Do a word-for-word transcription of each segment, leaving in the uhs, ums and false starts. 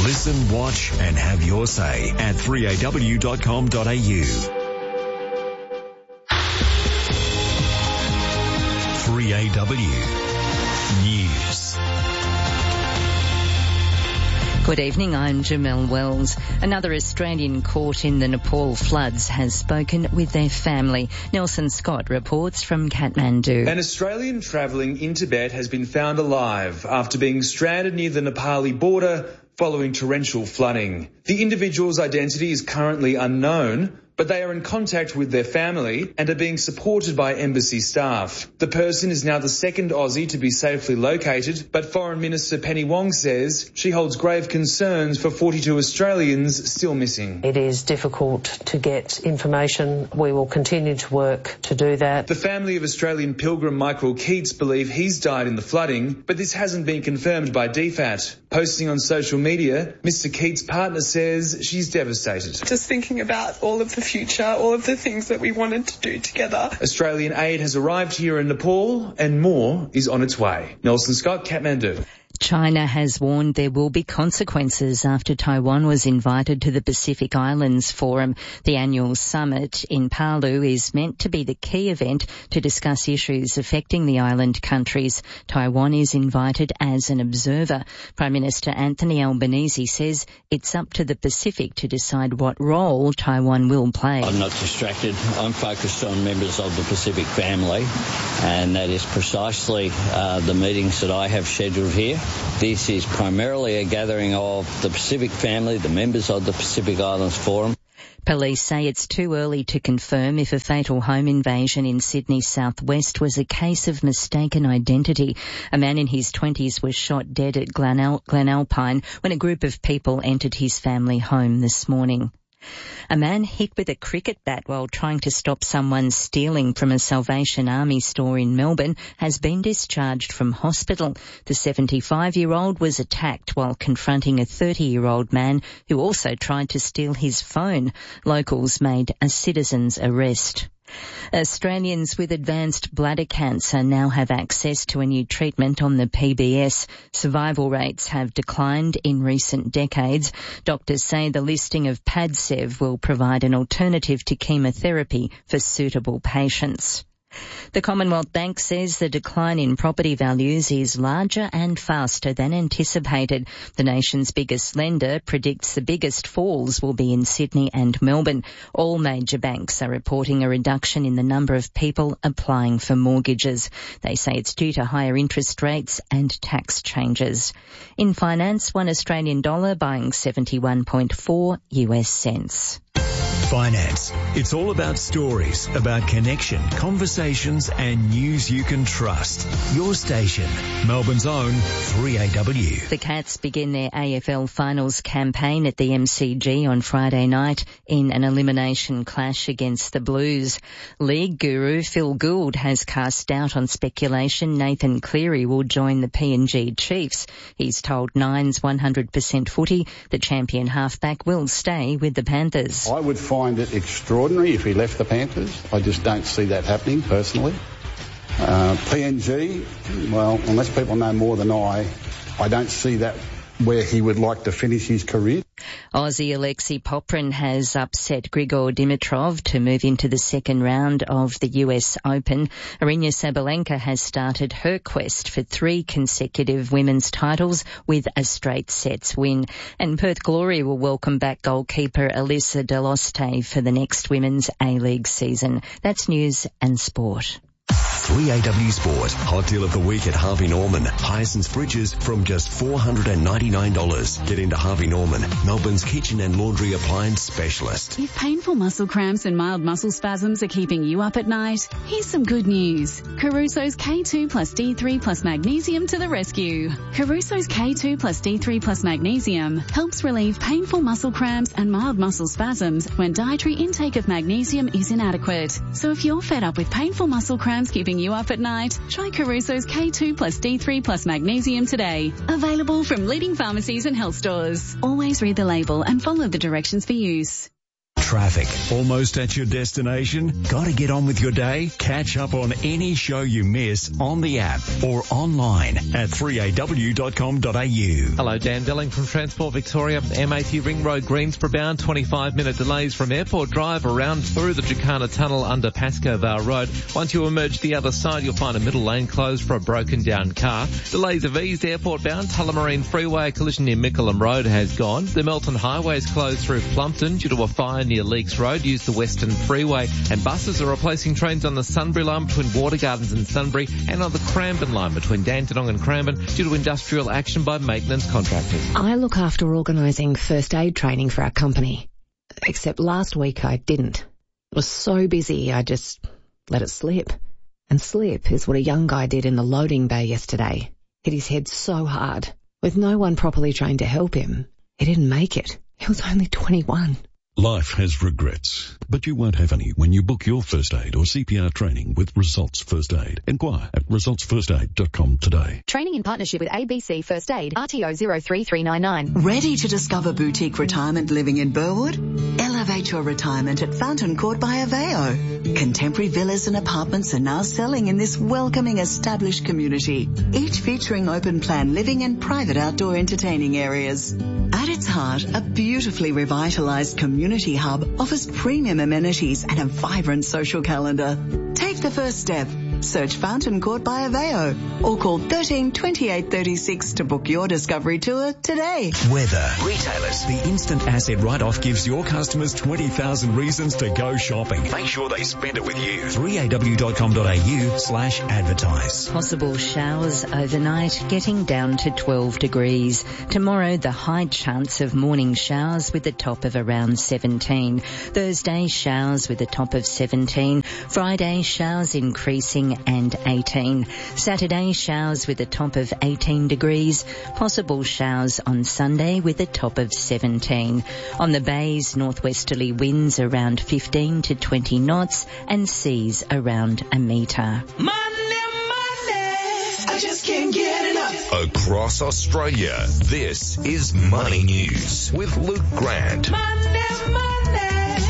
Listen, watch and have your say at three a w dot com dot a u. three A W News. Good evening, I'm Jamelle Wells. Another Australian caught in the Nepal floods has spoken with their family. Nelson Scott reports from Kathmandu. An Australian travelling in Tibet has been found alive after being stranded near the Nepali border following torrential flooding. The individual's identity is currently unknown, but they are in contact with their family and are being supported by embassy staff. The person is now the second Aussie to be safely located, but Foreign Minister Penny Wong says she holds grave concerns for forty-two Australians still missing. It is difficult to get information. We will continue to work to do that. The family of Australian pilgrim Michael Keats believe he's died in the flooding, but this hasn't been confirmed by D FAT. Posting on social media, Mister Keats' partner says she's devastated. Just thinking about all of the future, all of the things that we wanted to do together. Australian aid has arrived here in Nepal and more is on its way. Nelson Scott, Kathmandu. China has warned there will be consequences after Taiwan was invited to the Pacific Islands Forum. The annual summit in Palu is meant to be the key event to discuss issues affecting the island countries. Taiwan is invited as an observer. Prime Minister Anthony Albanese says it's up to the Pacific to decide what role Taiwan will play. I'm not distracted. I'm focused on members of the Pacific family, and that is precisely uh, the meetings that I have scheduled here. This is primarily a gathering of the Pacific family, the members of the Pacific Islands Forum. Police say it's too early to confirm if a fatal home invasion in Sydney southwest was a case of mistaken identity. A man in his twenties was shot dead at Glenal- Glenalpine when a group of people entered his family home this morning. A man hit with a cricket bat while trying to stop someone stealing from a Salvation Army store in Melbourne has been discharged from hospital. The seventy-five-year-old was attacked while confronting a thirty-year-old man who also tried to steal his phone. Locals made a citizen's arrest. Australians with advanced bladder cancer now have access to a new treatment on the P B S. Survival rates have declined in recent decades. Doctors say the listing of Padcev will provide an alternative to chemotherapy for suitable patients. The Commonwealth Bank says the decline in property values is larger and faster than anticipated. The nation's biggest lender predicts the biggest falls will be in Sydney and Melbourne. All major banks are reporting a reduction in the number of people applying for mortgages. They say it's due to higher interest rates and tax changes. In finance, one Australian dollar buying seventy-one point four U S cents. Finance. It's all about stories, about connection, conversations and news you can trust. Your station, Melbourne's own three A W. The Cats begin their A F L finals campaign at the M C G on Friday night in an elimination clash against the Blues. League guru Phil Gould has cast doubt on speculation Nathan Cleary will join the P N G Chiefs. He's told Nine's one hundred percent Footy the champion halfback will stay with the Panthers. I would find it extraordinary if he left the Panthers. I just don't see that happening personally. Uh, P N G, well, unless people know more than I, I don't see that where he would like to finish his career. Aussie Alexei Poprin has upset Grigor Dimitrov to move into the second round of the U S Open. Aryna Sabalenka has started her quest for three consecutive women's titles with a straight sets win. And Perth Glory will welcome back goalkeeper Alyssa Deloste for the next Women's A-League season. That's news and sport. three A W Sport. Hot deal of the week at Harvey Norman. Hyacinth fridges from just four hundred ninety-nine dollars. Get into Harvey Norman, Melbourne's kitchen and laundry appliance specialist. If painful muscle cramps and mild muscle spasms are keeping you up at night, here's some good news. Caruso's K two plus D three plus magnesium to the rescue. Caruso's K two plus D three plus magnesium helps relieve painful muscle cramps and mild muscle spasms when dietary intake of magnesium is inadequate. So if you're fed up with painful muscle cramps keeping you up at night, try Caruso's K two plus D three plus magnesium today. Available from leading pharmacies and health stores. Always read the label and follow the directions for use. Traffic. Almost at your destination? Got to get on with your day? Catch up on any show you miss on the app or online at three A W dot com dot A U. Hello, Dan Delling from Transport Victoria. M eighty Ring Road, Greensboro bound, twenty-five minute delays from Airport Drive around through the Jacana Tunnel under Pascoe Vale Road. Once you emerge the other side, you'll find a middle lane closed for a broken down car. Delays have eased. Airport bound, Tullamarine Freeway, collision near Mickleham Road has gone. The Melton Highway is closed through Plumpton due to a fire near Leaks Road. Use the Western Freeway. And buses are replacing trains on the Sunbury line between Water Gardens and Sunbury and on the Cranbourne line between Dandenong and Cranbourne due to industrial action by maintenance contractors. I look after organising first aid training for our company. Except last week I didn't. It was so busy I just let it slip. And slip is what a young guy did in the loading bay yesterday. Hit his head so hard. With no one properly trained to help him, he didn't make it. He was only twenty-one. Life has regrets, but you won't have any when you book your first aid or C P R training with Results First Aid. Inquire at results first aid dot com today. Training in partnership with A B C First Aid, R T O zero three three nine nine. Ready to discover boutique retirement living in Burwood? Elevate your retirement at Fountain Court by Aveo. Contemporary villas and apartments are now selling in this welcoming established community, each featuring open plan living and private outdoor entertaining areas. At its heart, a beautifully revitalised community hub offers premium amenities and a vibrant social calendar. Take the first step. Search Fountain Court by Aveo or call thirteen twenty-eight thirty-six to book your discovery tour today. Weather. Retailers. The instant asset write-off gives your customers twenty thousand reasons to go shopping. Make sure they spend it with you. three A W dot com dot A U slash advertise. Possible showers overnight, getting down to twelve degrees. Tomorrow, the high chance of morning showers with a top of around seventeen. Thursday, showers with a top of seventeen. Friday, showers increasing and eighteen. Saturday, showers with a top of eighteen degrees. Possible showers on Sunday with a top of seventeen. On the bays, northwesterly winds around fifteen to twenty knots and seas around a metre. Money, money, I just can't get enough. Across Australia, this is Money News with Luke Grant. Money, money.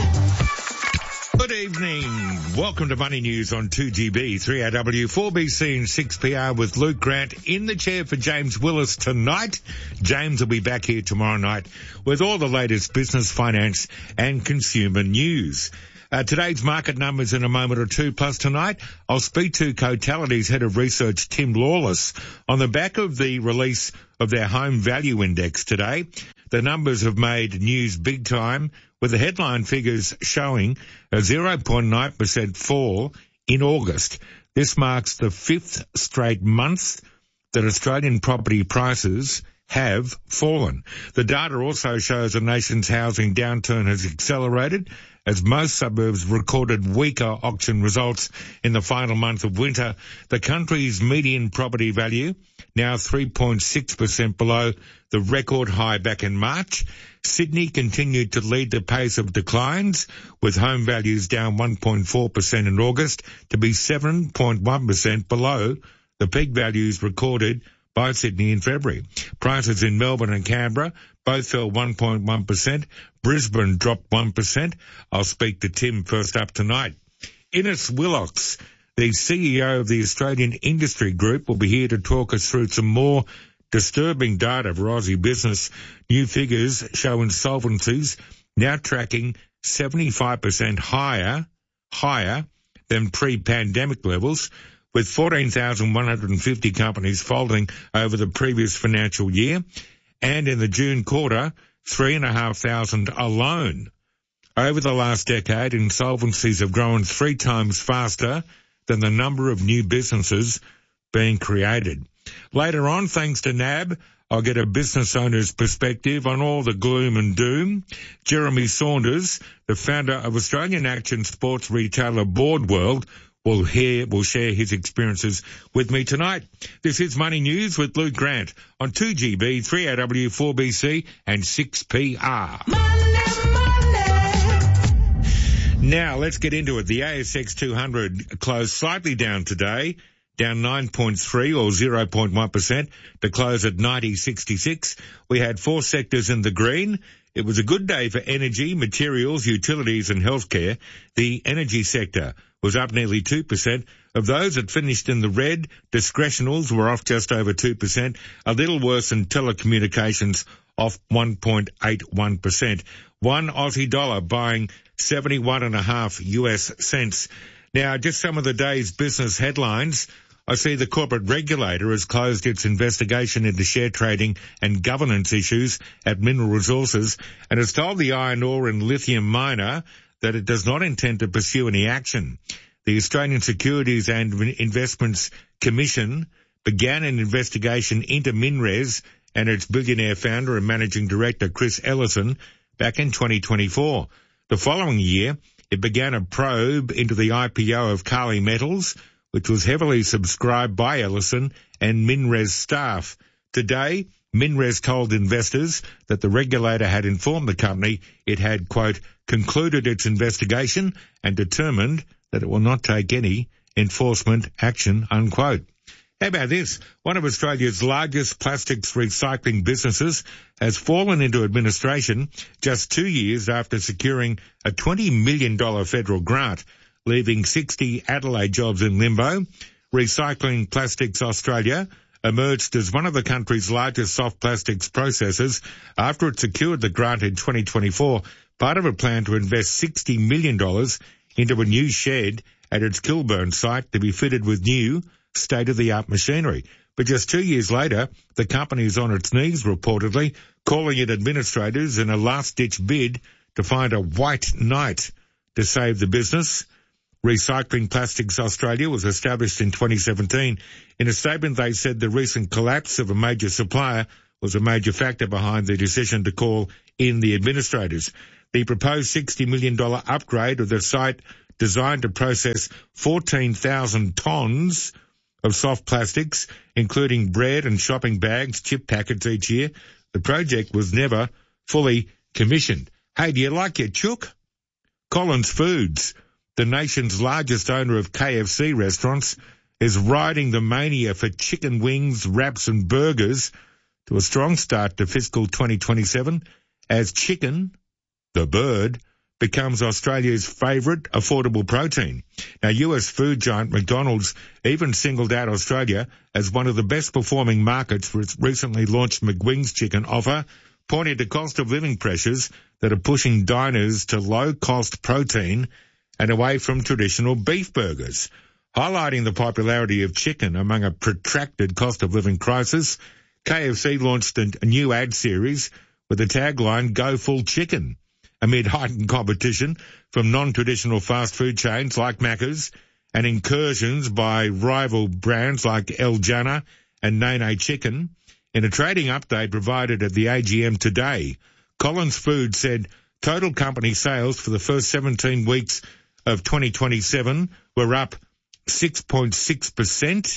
Good evening. Welcome to Money News on two G B, three A W, four B C and six P R with Luke Grant in the chair for James Willis tonight. James will be back here tomorrow night with all the latest business, finance and consumer news. Uh, today's market numbers in a moment or two. Plus tonight, I'll speak to Cotality's Head of Research, Tim Lawless, on the back of the release of their Home Value Index today. The numbers have made news big time, with the headline figures showing a zero point nine percent fall in August. This marks the fifth straight month that Australian property prices have fallen. The data also shows the nation's housing downturn has accelerated as most suburbs recorded weaker auction results in the final month of winter. The country's median property value now three point six percent below the record high back in March. Sydney continued to lead the pace of declines, with home values down one point four percent in August to be seven point one percent below the peak values recorded by Sydney in February. Prices in Melbourne and Canberra both fell one point one percent. Brisbane dropped one percent. I'll speak to Tim first up tonight. Innes Willox, the C E O of the Australian Industry Group, will be here to talk us through some more disturbing data for Aussie business. New figures show insolvencies now tracking seventy-five percent higher, higher than pre-pandemic levels, with fourteen thousand one hundred fifty companies folding over the previous financial year, and in the June quarter, three and a half thousand alone. Over the last decade, insolvencies have grown three times faster than the number of new businesses being created. Later on, thanks to N A B, I'll get a business owner's perspective on all the gloom and doom. Jeremy Saunders, the founder of Australian action sports retailer Boardworld, will hear, will share his experiences with me tonight. This is Money News with Luke Grant on two G B, three A W, four B C and six P R. Money, money. Now, let's get into it. The A S X two hundred closed slightly down today, down nine point three or zero point one percent to close at ninety sixty-six. We had four sectors in the green. It was a good day for energy, materials, utilities and healthcare. The energy sector was up nearly two percent. Of those that finished in the red, discretionals were off just over two percent, a little worse than telecommunications, off one point eight one percent. One Aussie dollar buying seventy-one and a half U S cents. Now, just some of the day's business headlines. I see the corporate regulator has closed its investigation into share trading and governance issues at Mineral Resources and has told the iron ore and lithium miner that it does not intend to pursue any action. The Australian Securities and Investments Commission began an investigation into MinRes and its billionaire founder and managing director Chris Ellison back in twenty twenty-four. The following year, it began a probe into the I P O of Kali Metals, which was heavily subscribed by Ellison and MinRes staff. Today, MinRes told investors that the regulator had informed the company it had, quote, concluded its investigation and determined that it will not take any enforcement action, unquote. How about this? One of Australia's largest plastics recycling businesses has fallen into administration just two years after securing a twenty million dollars federal grant, leaving sixty Adelaide jobs in limbo. Recycling Plastics Australia emerged as one of the country's largest soft plastics processors after it secured the grant in twenty twenty-four, part of a plan to invest sixty million dollars into a new shed at its Kilburn site to be fitted with new state-of-the-art machinery. But just two years later, the company is on its knees, reportedly, calling in administrators in a last-ditch bid to find a white knight to save the business. Recycling Plastics Australia was established in twenty seventeen. In a statement, they said the recent collapse of a major supplier was a major factor behind the decision to call in the administrators. The proposed sixty million dollars upgrade of the site, designed to process fourteen thousand tonnes of soft plastics, including bread and shopping bags, chip packets each year. The project was never fully commissioned. Hey, do you like your chook? Collins Foods, the nation's largest owner of K F C restaurants, is riding the mania for chicken wings, wraps and burgers to a strong start to fiscal twenty twenty-seven as chicken, the bird, becomes Australia's favourite affordable protein. Now, U S food giant McDonald's even singled out Australia as one of the best performing markets for its recently launched McWings chicken offer, pointing to cost of living pressures that are pushing diners to low-cost protein and away from traditional beef burgers. Highlighting the popularity of chicken among a protracted cost of living crisis, K F C launched a new ad series with the tagline, Go Full Chicken, amid heightened competition from non-traditional fast food chains like Macca's and incursions by rival brands like El Jannah and Nene Chicken. In a trading update provided at the A G M today, Collins Foods said total company sales for the first seventeen weeks of twenty twenty-seven were up six point six percent,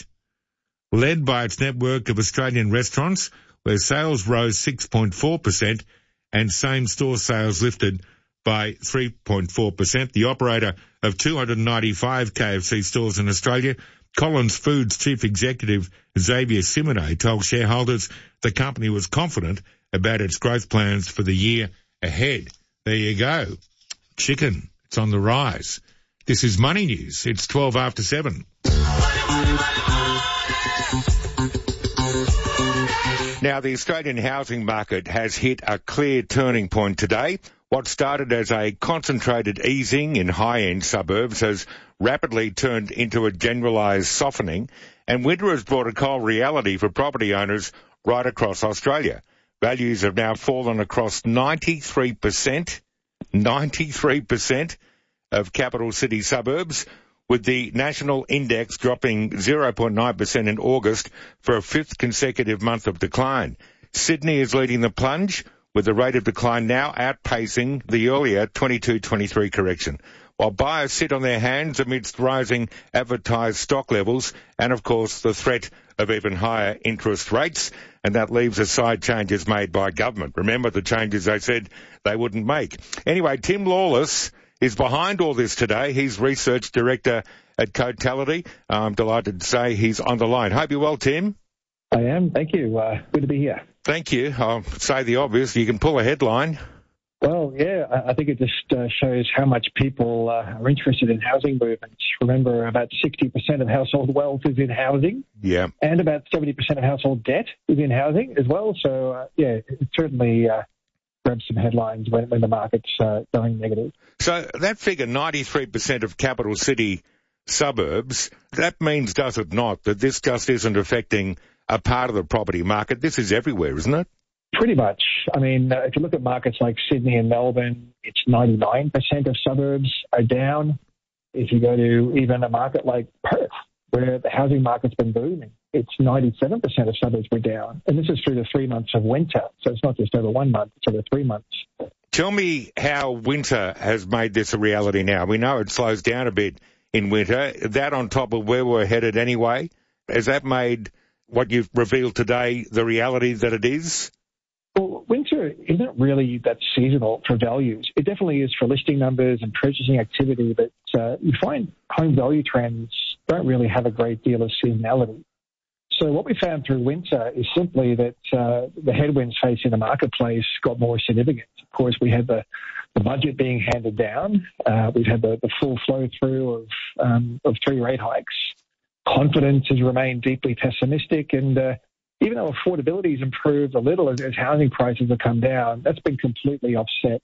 led by its network of Australian restaurants, where sales rose six point four percent and same-store sales lifted by three point four percent. The operator of two hundred ninety-five K F C stores in Australia, Collins Foods Chief Executive Xavier Simonet, told shareholders the company was confident about its growth plans for the year ahead. There you go. Chicken, it's on the rise. This is Money News. It's twelve after seven. Now, the Australian housing market has hit a clear turning point today. What started as a concentrated easing in high-end suburbs has rapidly turned into a generalised softening, and winter has brought a cold reality for property owners right across Australia. Values have now fallen across ninety-three percent, ninety-three percent of capital city suburbs, with the national index dropping zero point nine percent in August for a fifth consecutive month of decline. Sydney is leading the plunge, with the rate of decline now outpacing the earlier twenty-two twenty-three correction, while buyers sit on their hands amidst rising advertised stock levels and, of course, the threat of even higher interest rates, and that leaves aside changes made by government. Remember the changes they said they wouldn't make. Anyway, Tim Lawless is behind all this today. He's Research Director at Cotality. I'm delighted to say he's on the line. Hope you're well, Tim. I am. Thank you. Uh, good to be here. Thank you. I'll say the obvious. You can pull a headline. Well, yeah, I think it just uh, shows how much people uh, are interested in housing movements. Remember, about sixty percent of household wealth is in housing. Yeah. And about seventy percent of household debt is in housing as well. So, uh, yeah, it certainly uh, grabs some headlines when, when the market's uh, going negative. So that figure, ninety-three percent of capital city suburbs, that means, does it not, that this just isn't affecting a part of the property market? This is everywhere, isn't it? Pretty much. I mean, uh, if you look at markets like Sydney and Melbourne, it's ninety-nine percent of suburbs are down. If you go to even a market like Perth, where the housing market's been booming, it's ninety-seven percent of suburbs were down. And this is through the three months of winter. So it's not just over one month, it's over three months. Tell me how winter has made this a reality now. We know it slows down a bit in winter. That on top of where we're headed anyway, has that made what you've revealed today the reality that it is? Well, winter isn't really that seasonal for values. It definitely is for listing numbers and purchasing activity, but uh, you find home value trends don't really have a great deal of seasonality. So what we found through winter is simply that uh, the headwinds facing the marketplace got more significant. Of course, we had the, the budget being handed down. Uh, we've had the, the full flow through of, um, of three rate hikes. Confidence has remained deeply pessimistic, and uh, even though affordability has improved a little as, as housing prices have come down, that's been completely offset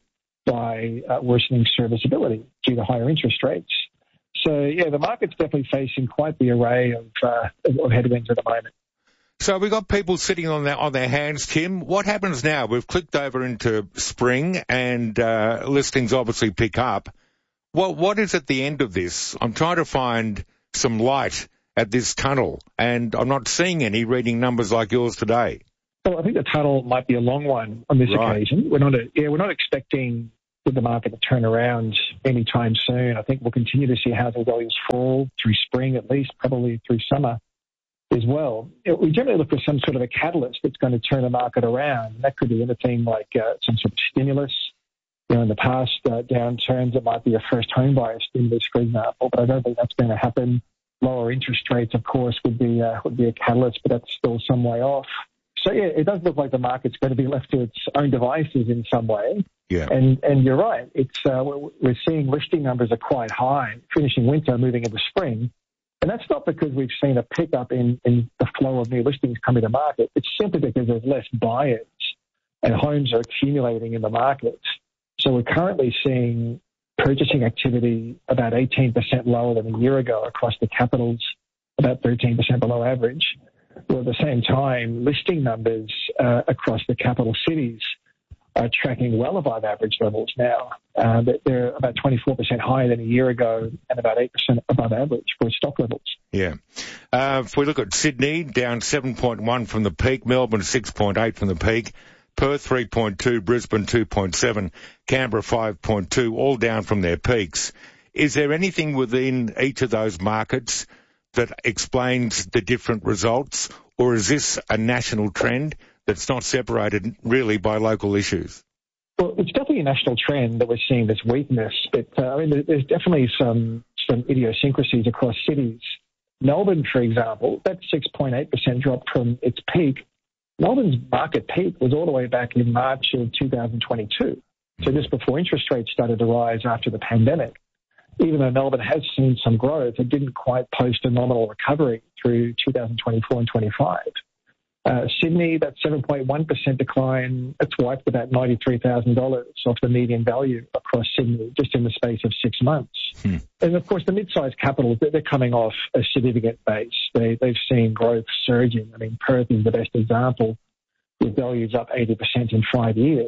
by uh, worsening serviceability due to higher interest rates. So, yeah, the market's definitely facing quite the array of, uh, of headwinds at the moment. So we've got people sitting on their, on their hands, Tim. What happens now? We've clicked over into spring and uh, listings obviously pick up. What What is at the end of this? I'm trying to find some light at this tunnel, and I'm not seeing any reading numbers like yours today. Well, I think the tunnel might be a long one on this right. occasion. We're not, a, yeah, we're not expecting the market to turn around anytime soon. I think we'll continue to see housing values fall through spring, at least probably through summer as well. We generally look for some sort of a catalyst that's going to turn the market around. That could be anything like uh, some sort of stimulus. You know, in the past uh, downturns, it might be a first home buyer stimulus, for example, but I don't think that's going to happen. Lower interest rates, of course, would be uh, would be a catalyst, but that's still some way off. So, yeah, it does look like the market's going to be left to its own devices in some way. Yeah. And and you're right. It's uh, we're seeing listing numbers are quite high, finishing winter, moving into spring. And that's not because we've seen a pickup in, in the flow of new listings coming to market. It's simply because there's less buyers and homes are accumulating in the market. So we're currently seeing purchasing activity about eighteen percent lower than a year ago across the capitals, about thirteen percent below average. Well, at the same time, listing numbers uh, across the capital cities are tracking well above average levels now. Uh, they're about twenty-four percent higher than a year ago and about eight percent above average for stock levels. Yeah. Uh, if we look at Sydney, down seven point one from the peak, Melbourne six point eight from the peak, Perth three point two, Brisbane two point seven, Canberra five point two, all down from their peaks. Is there anything within each of those markets that explains the different results, or is this a national trend that's not separated really by local issues? Well, it's definitely a national trend that we're seeing this weakness, but uh, I mean, there's definitely some some idiosyncrasies across cities. Melbourne, for example, that six point eight percent drop from its peak. Melbourne's market peak was all the way back in March of two thousand twenty-two, so just before interest rates started to rise after the pandemic. Even though Melbourne has seen some growth, it didn't quite post a nominal recovery through two thousand twenty-four and twenty-five. Uh, Sydney, that seven point one percent decline, it's wiped about ninety-three thousand dollars off the median value across Sydney just in the space of six months. Hmm. And, of course, the mid-sized capitals, they're coming off a significant base. They, they've seen growth surging. I mean, Perth is the best example, with values up eighty percent in five years.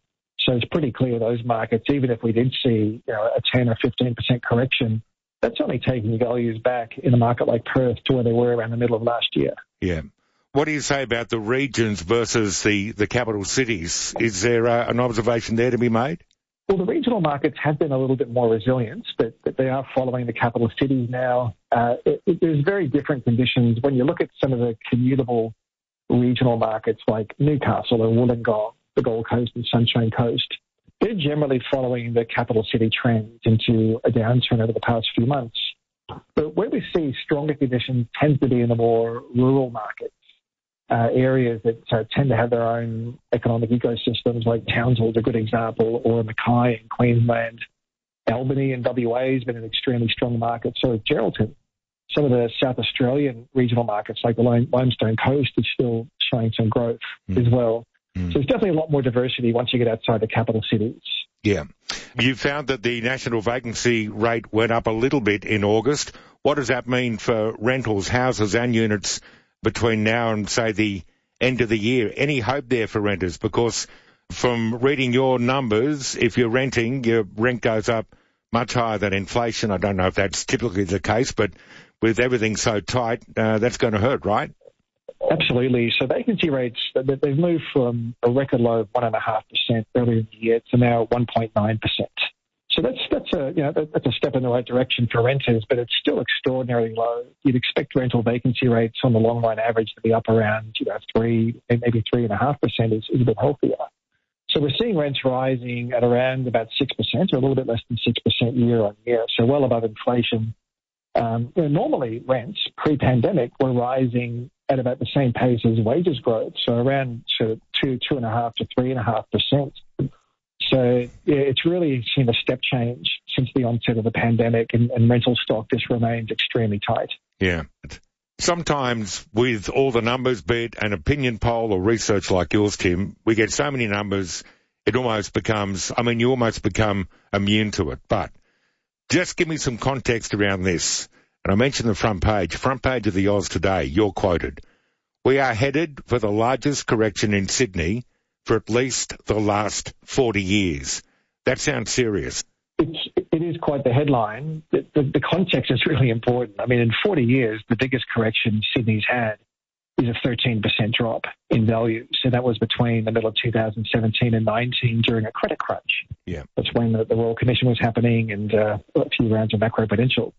So it's pretty clear those markets, even if we did see you know, a ten or fifteen percent correction, that's only taking values back in a market like Perth to where they were around the middle of last year. Yeah. What do you say about the regions versus the, the capital cities? Is there uh, an observation there to be made? Well, the regional markets have been a little bit more resilient, but, but they are following the capital cities now. Uh, it, it, there's very different conditions. When you look at some of the commutable regional markets like Newcastle or Wollongong, the Gold Coast and Sunshine Coast, they're generally following the capital city trends into a downturn over the past few months. But where we see stronger conditions tends to be in the more rural markets, uh, areas that uh, tend to have their own economic ecosystems, like Townsville is a good example, or Mackay in Queensland. Albany in W A has been an extremely strong market, so is Geraldton. Some of the South Australian regional markets, like the Limestone Coast, is still showing some growth mm. as well. Mm. So there's definitely a lot more diversity once you get outside the capital cities. Yeah. You found that the national vacancy rate went up a little bit in August. What does that mean for rentals, houses and units between now and, say, the end of the year? Any hope there for renters? Because from reading your numbers, if you're renting, your rent goes up much higher than inflation. I don't know if that's typically the case, but with everything so tight, uh, that's going to hurt, right? Absolutely. So vacancy rates, they've moved from a record low of one point five percent earlier in the year to now one point nine percent. So that's that's a you know that's a step in the right direction for renters, but it's still extraordinarily low. You'd expect rental vacancy rates on the long run average to be up around you know three, maybe three and a half percent is, is a bit healthier. So we're seeing rents rising at around about six percent, or a little bit less than six percent year on year, so well above inflation. Um, you know, normally rents pre-pandemic were rising at about the same pace as wages growth, so around sort of two, two and a half to three and a half percent. So yeah, it's really seen a step change since the onset of the pandemic, and, and rental stock just remains extremely tight. Yeah. Sometimes with all the numbers, be it an opinion poll or research like yours, Tim, we get so many numbers, it almost becomes, I mean, you almost become immune to it. But just give me some context around this. And I mentioned the front page, front page of the Oz Today, you're quoted. We are headed for the largest correction in Sydney for at least the last forty years. That sounds serious. It's, it is quite the headline. The, the, the context is really important. I mean, in forty years, the biggest correction Sydney's had is a thirteen percent drop in value. So that was between the middle of two thousand seventeen and nineteen during a credit crunch. Yeah. That's when the, the Royal Commission was happening and uh, a few rounds of macroprudential.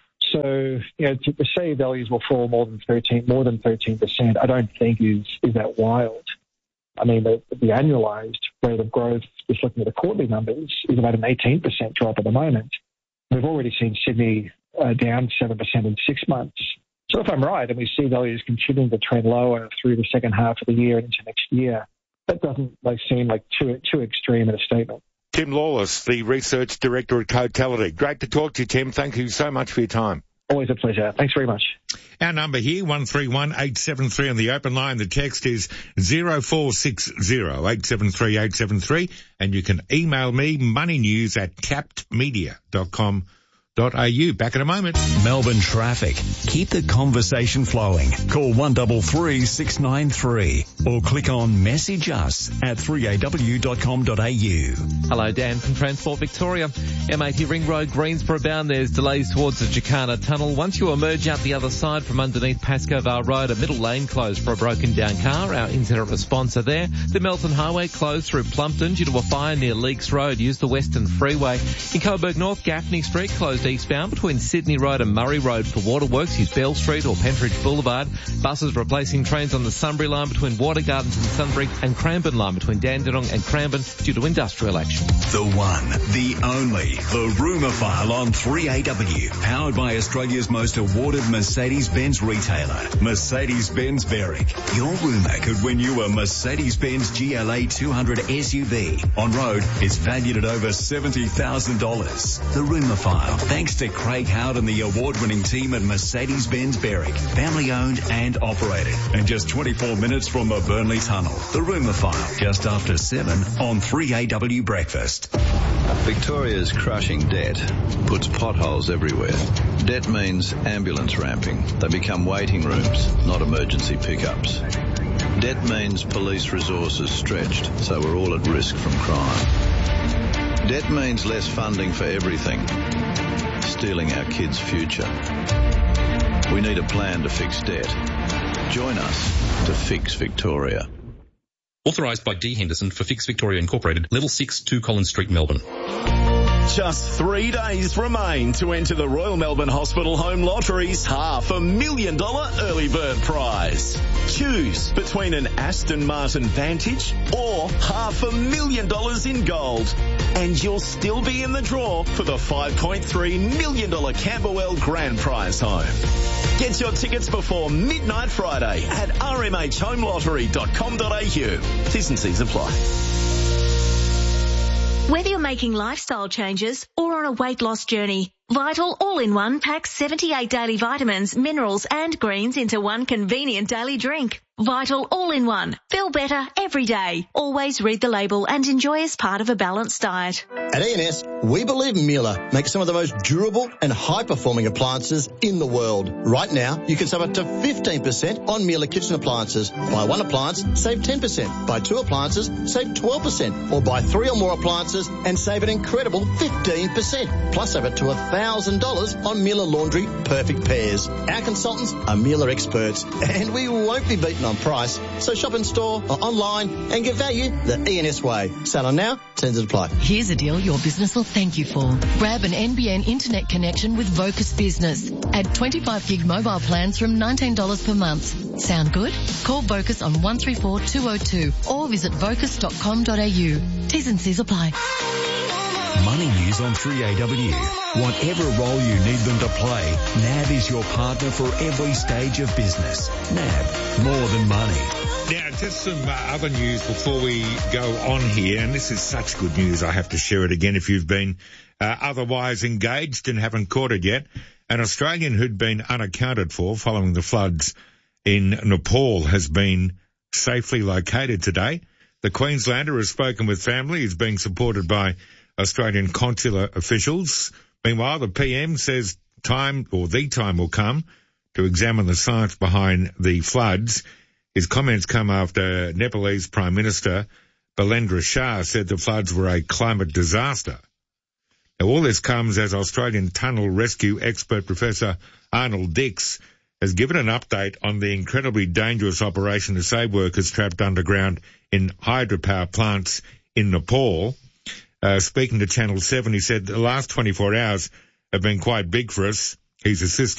So, you know, to, to say values will fall more than thirteen, more than thirteen percent, I don't think is, is that wild. I mean, the, the annualized rate of growth, just looking at the quarterly numbers, is about an eighteen percent drop at the moment. We've already seen Sydney uh, down seven percent in six months. So if I'm right, and we see values continuing to trend lower through the second half of the year and into next year, that doesn't like seem like too too extreme in a statement. Tim Lawless, the Research Director at Cotality. Great to talk to you, Tim. Thank you so much for your time. Always a pleasure. Thanks very much. Our number here, one three one eight seven three on the open line. The text is zero four six zero eight seven three eight seven three. And you can email me, moneynews at tapped media dot com dot a u. Back in a moment. Melbourne traffic. Keep the conversation flowing. Call one three three six nine three or click on message us at three a w dot com dot a u. Hello, Dan from Transport Victoria. M eighty Ring Road, Greensboro bound. There's delays towards the Jacana Tunnel. Once you emerge out the other side from underneath Pascoe Vale Road, a middle lane closed for a broken down car. Our incident response are there. The Melton Highway closed through Plumpton due to a fire near Leakes Road. Use the Western Freeway. In Coburg North, Gaffney Street closed eastbound between Sydney Road and Murray Road for waterworks. Use Bell Street or Pentridge Boulevard. Buses replacing trains on the Sunbury line between Water Gardens and Sunbury, and Cranbourne line between Dandenong and Cranbourne due to industrial action. The one, the only, the Rumour File on three A W. Powered by Australia's most awarded Mercedes-Benz retailer, Mercedes-Benz Berwick. Your rumour could win you a Mercedes-Benz G L A two hundred S U V. On road, it's valued at over seventy thousand dollars. The Rumour File, thanks to Craig Howard and the award-winning team at Mercedes-Benz Berwick. Family owned and operated. And just twenty-four minutes from the Burnley Tunnel. The Rumour File, just after seven on three A W Breakfast. Victoria's crushing debt puts potholes everywhere. Debt means ambulance ramping. They become waiting rooms, not emergency pickups. Debt means police resources stretched, so we're all at risk from crime. Debt means less funding for everything, stealing our kids' future. We need a plan to fix debt. Join us to fix Victoria. Authorised by D Henderson for Fix Victoria Incorporated, Level six, two Collins Street, Melbourne. Just three days remain to enter the Royal Melbourne Hospital Home Lottery's half a million dollar early bird prize. Choose between an Aston Martin Vantage or half a million dollars in gold. And you'll still be in the draw for the five point three million dollars Camberwell Grand Prize home. Get your tickets before midnight Friday at r m h home lottery dot com dot a u. T's and C's apply. Whether you're making lifestyle changes or on a weight loss journey, Vital All-in-One packs seventy-eight daily vitamins, minerals and greens into one convenient daily drink. Vital All-in-One. Feel better every day. Always read the label and enjoy as part of a balanced diet. At E N S, we believe Miele makes some of the most durable and high-performing appliances in the world. Right now, you can save up to fifteen percent on Miele kitchen appliances. Buy one appliance, save ten percent. Buy two appliances, save twelve percent. Or buy three or more appliances and save an incredible fifteen percent. Plus, save up to one thousand dollars on Miele Laundry Perfect Pairs. Our consultants are Miele experts, and we won't be beaten on price. So shop in store or online and get value the E N S way. Sale on now, terms and apply. Here's a deal your business will thank you for. Grab an N B N internet connection with Vocus Business. Add twenty-five gig mobile plans from nineteen dollars per month. Sound good? Call Vocus on one three four two oh two or visit vocus dot com dot a u. T's and C's apply. Money news on three A W. Whatever role you need them to play, N A B is your partner for every stage of business. N A B, more than money. Now, just some uh, other news before we go on here, and this is such good news, I have to share it again if you've been uh, otherwise engaged and haven't caught it yet. An Australian who'd been unaccounted for following the floods in Nepal has been safely located today. The Queenslander has spoken with family. He's being supported by Australian consular officials. Meanwhile, the P M says time, or the time will come to examine the science behind the floods. His comments come after Nepalese Prime Minister Balendra Shah said the floods were a climate disaster. Now, all this comes as Australian tunnel rescue expert Professor Arnold Dix has given an update on the incredibly dangerous operation to save workers trapped underground in hydropower plants in Nepal. Uh, speaking to Channel seven, he said the last twenty-four hours have been quite big for us. He's assisting